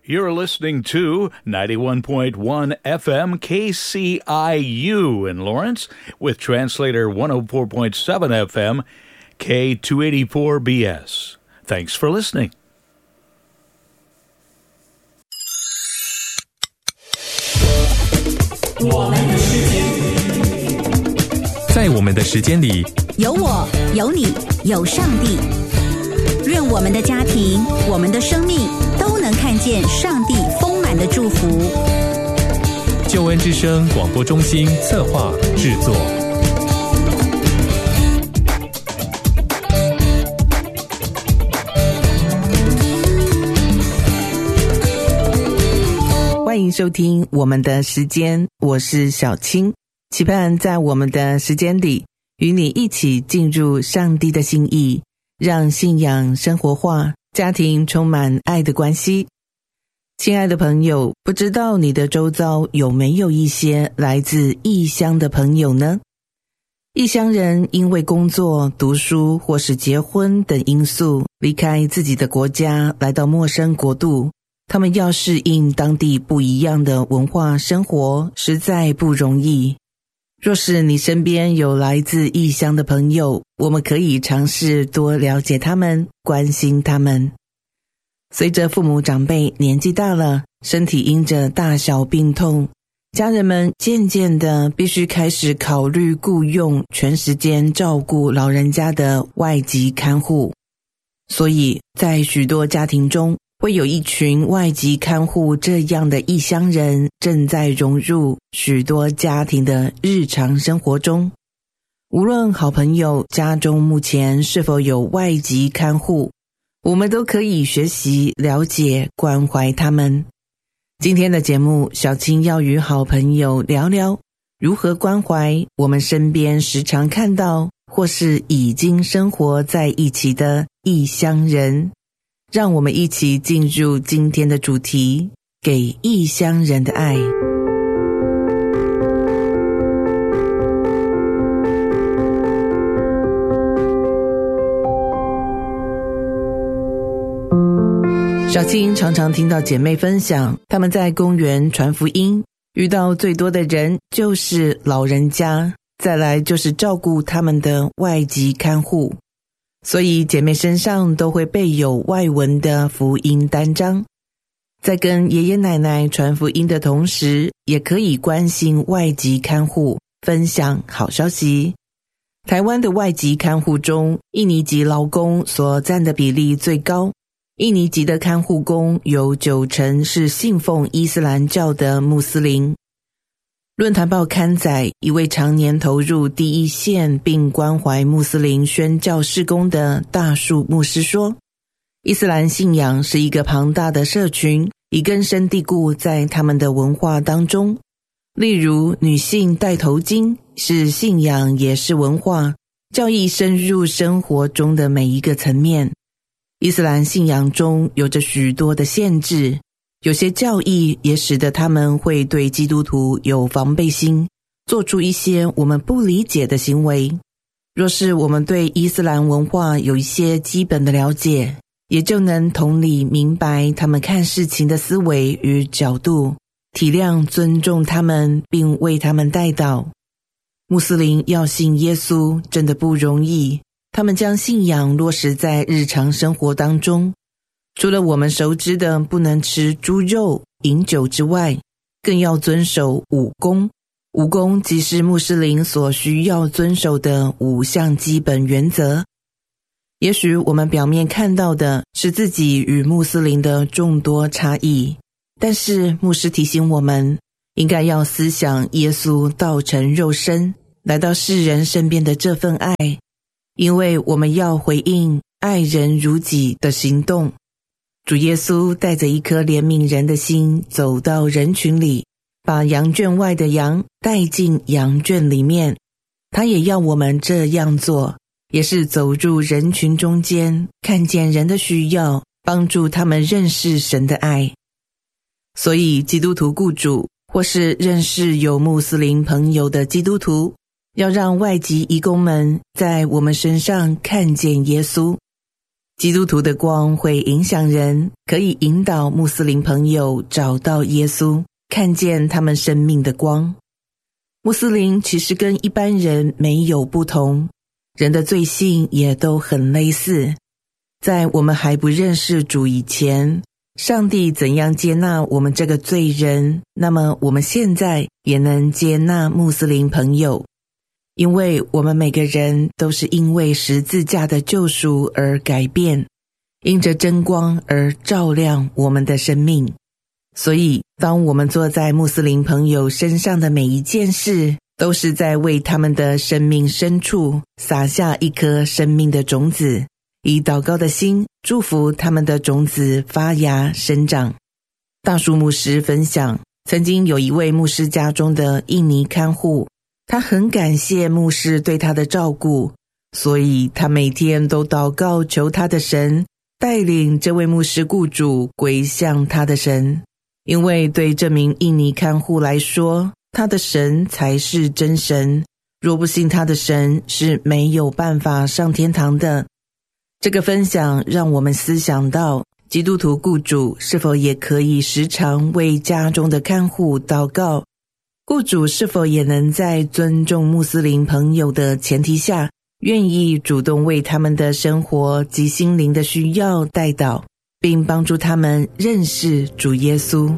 You're listening to 91.1 FM KCIU in Lawrence with translator 104.7 FM K284BS. Thanks for listening. 我们的时间， 在我们的时间里， 有我，有你，有上帝。愿我们的家庭，我们的生命都能看见上帝丰满的祝福。 救恩之声广播中心策划制作。 欢迎收听我们的时间，我是小青，期盼在我们的时间里与你一起进入上帝的心意，让信仰生活化，家庭充满爱的关系。亲爱的朋友，不知道你的周遭有没有一些来自异乡的朋友呢？异乡人因为工作、读书或是结婚等因素，离开自己的国家，来到陌生国度，他们要适应当地不一样的文化生活，实在不容易。若是你身边有来自异乡的朋友，我们可以尝试多了解他们，关心他们。随着父母长辈年纪大了，身体因着大小病痛，家人们渐渐的必须开始考虑雇用全时间照顾老人家的外籍看护。所以在许多家庭中，会有一群外籍看护这样的异乡人正在融入许多家庭的日常生活中。无论好朋友家中目前是否有外籍看护，我们都可以学习了解关怀他们。今天的节目，小青要与好朋友聊聊如何关怀我们身边时常看到或是已经生活在一起的异乡人。让我们一起进入今天的主题，给异乡人的爱。小青常常听到姐妹分享，她们在公园传福音，遇到最多的人就是老人家，再来就是照顾他们的外籍看护。所以姐妹身上都会备有外文的福音单张，在跟爷爷奶奶传福音的同时，也可以关心外籍看护，分享好消息。台湾的外籍看护中，印尼籍劳工所占的比例最高，印尼籍的看护工有90%是信奉伊斯兰教的穆斯林。论坛报刊载一位常年投入第一线并关怀穆斯林宣教事工的大树牧师说，伊斯兰信仰是一个庞大的社群，已根深蒂固在他们的文化当中。例如女性戴头巾是信仰也是文化，教义深入生活中的每一个层面。伊斯兰信仰中有着许多的限制，有些教义也使得他们会对基督徒有防备心，做出一些我们不理解的行为。若是我们对伊斯兰文化有一些基本的了解，也就能同理明白他们看事情的思维与角度，体谅尊重他们，并为他们代祷。穆斯林要信耶稣真的不容易，他们将信仰落实在日常生活当中。除了我们熟知的不能吃猪肉、饮酒之外，更要遵守五功。五功即是穆斯林所需要遵守的5项基本原则。也许我们表面看到的是自己与穆斯林的众多差异，但是牧师提醒我们，应该要思想耶稣道成肉身，来到世人身边的这份爱，因为我们要回应爱人如己的行动。主耶稣带着一颗怜悯人的心走到人群里，把羊圈外的羊带进羊圈里面。他也要我们这样做，也是走入人群中间，看见人的需要，帮助他们认识神的爱。所以基督徒雇主或是认识有穆斯林朋友的基督徒，要让外籍移工们在我们身上看见耶稣。 基督徒的光会影响人，可以引导穆斯林朋友找到耶稣，看见他们生命的光。穆斯林其实跟一般人没有不同，人的罪性也都很类似。在我们还不认识主以前，上帝怎样接纳我们这个罪人，那么我们现在也能接纳穆斯林朋友，因为我们每个人都是因为十字架的救赎而改变，因着真光而照亮我们的生命。所以当我们做在穆斯林朋友身上的每一件事，都是在为他们的生命深处撒下一颗生命的种子，以祷告的心祝福他们的种子发芽生长。大树牧师分享，曾经有一位牧师家中的印尼看护，他很感谢牧师对他的照顾，所以他每天都祷告求他的神带领这位牧师雇主归向他的神，因为对这名印尼看护来说，他的神才是真神，若不信他的神是没有办法上天堂的。这个分享让我们思想到，基督徒雇主是否也可以时常为家中的看护祷告？雇主是否也能在尊重穆斯林朋友的前提下，愿意主动为他们的生活及心灵的需要代祷，并帮助他们认识主耶稣？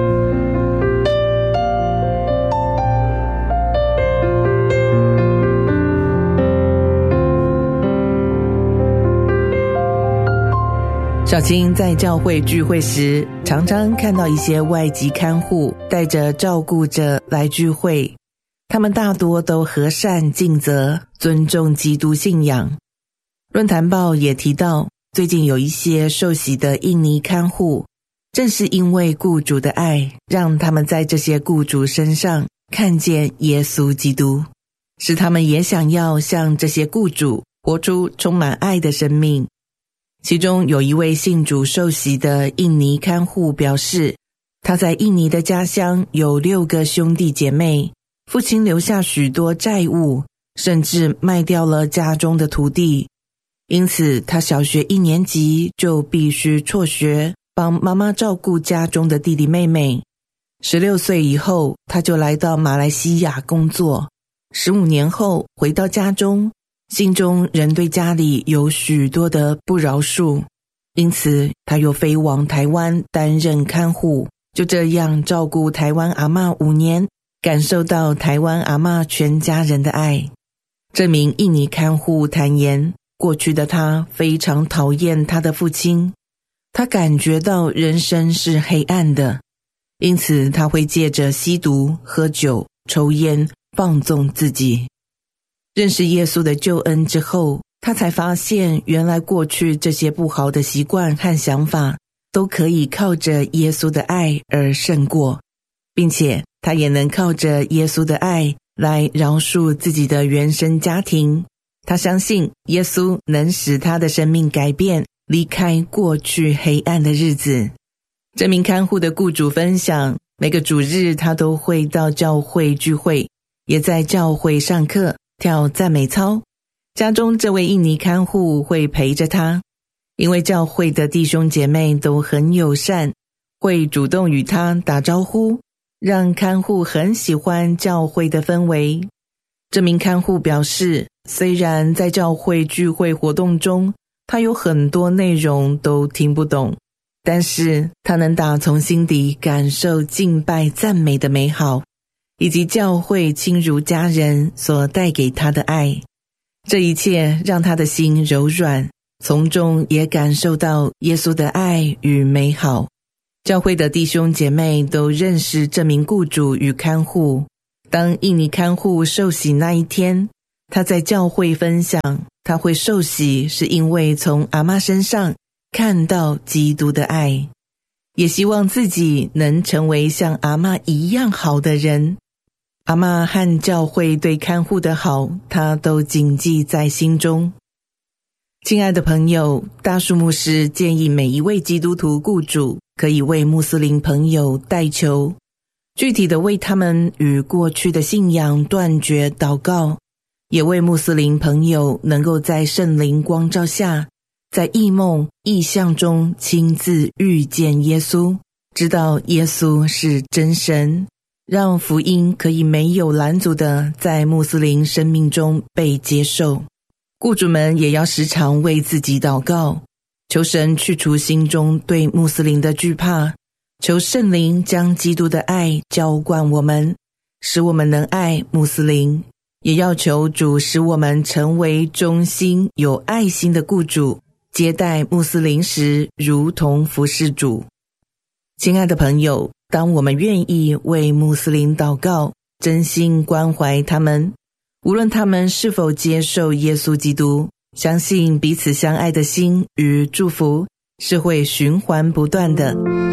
小青在教会聚会时，常常看到一些外籍看护带着照顾者来聚会，他们大多都和善尽责，尊重基督信仰。论坛报也提到，最近有一些受洗的印尼看护，正是因为雇主的爱，让他们在这些雇主身上看见耶稣基督，使他们也想要向这些雇主活出充满爱的生命。其中有一位信主受洗的印尼看护表示，他在印尼的家乡有6个兄弟姐妹，父亲留下许多债务，甚至卖掉了家中的土地，因此他小学1年级就必须辍学，帮妈妈照顾家中的弟弟妹妹。16岁以后，他就来到马来西亚工作，15年后回到家中，心中仍对家里有许多的不饶恕，因此他又飞往台湾担任看护，就这样照顾台湾阿嬷5年，感受到台湾阿嬷全家人的爱。这名印尼看护坦言，过去的他非常讨厌他的父亲，他感觉到人生是黑暗的，因此他会借着吸毒、喝酒、抽烟放纵自己。认识耶稣的救恩之后，他才发现原来过去这些不好的习惯和想法都可以靠着耶稣的爱而胜过，并且他也能靠着耶稣的爱来饶恕自己的原生家庭。他相信耶稣能使他的生命改变，离开过去黑暗的日子。这名看护的雇主分享，每个主日他都会到教会聚会，也在教会上课跳赞美操，家中这位印尼看护会陪着他，因为教会的弟兄姐妹都很友善，会主动与他打招呼，让看护很喜欢教会的氛围。这名看护表示，虽然在教会聚会活动中，他有很多内容都听不懂，但是他能打从心底感受敬拜赞美的美好，以及教会亲如家人所带给他的爱。这一切让他的心柔软，从中也感受到耶稣的爱与美好。教会的弟兄姐妹都认识这名雇主与看护。当印尼看护受洗那一天，他在教会分享，他会受洗是因为从阿嬷身上看到基督的爱，也希望自己能成为像阿嬷一样好的人。阿嬷和教会对看护的好，他都谨记在心中。亲爱的朋友，大树牧师建议每一位基督徒雇主可以为穆斯林朋友代求，具体的为他们与过去的信仰断绝祷告，也为穆斯林朋友能够在圣灵光照下在异梦异象中亲自遇见耶稣，知道耶稣是真神，让福音可以没有拦阻的在穆斯林生命中被接受。雇主们也要时常为自己祷告，求神去除心中对穆斯林的惧怕，求圣灵将基督的爱浇灌我们，使我们能爱穆斯林，也要求主使我们成为忠心有爱心的雇主，接待穆斯林时如同服侍主。亲爱的朋友，当我们愿意为穆斯林祷告，真心关怀他们，无论他们是否接受耶稣基督，相信彼此相爱的心与祝福是会循环不断的。